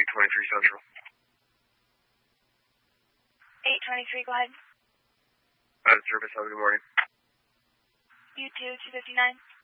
823 Central. 823, go ahead. Service, have a good morning. You too, 259.